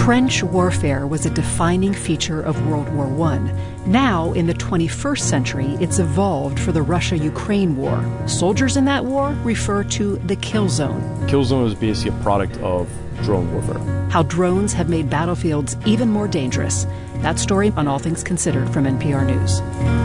Trench warfare was a defining feature of World War I. Now, in the 21st century, it's evolved for the Russia-Ukraine war. Soldiers in that war refer to the kill zone. Kill zone is basically a product of drone warfare. How drones have made battlefields even more dangerous. That story on All Things Considered from NPR News.